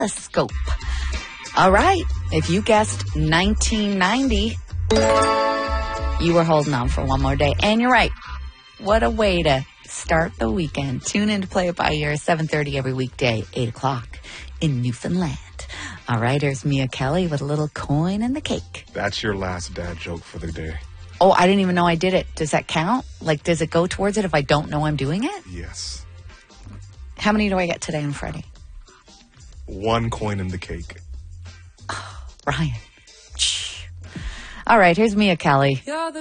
telescope. All right. If you guessed 1990, you were holding on for one more day. And you're right. What a way to start the weekend. Tune in to Play It By Ear, 7:30 every weekday, 8 o'clock in Newfoundland. All right, here's Mia Kelly with a little coin in the cake. That's your last dad joke for the day. Oh, I didn't even know I did it. Does that count? Like, does it go towards it if I don't know I'm doing it? Yes. How many do I get today on Friday? 1 coin in the cake. Brian. All right, here's Mia Kelly.